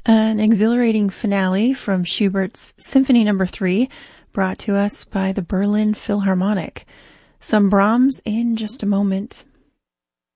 An exhilarating finale from Schubert's Symphony No. 3, brought to us by the Berlin Philharmonic. Some Brahms in just a moment.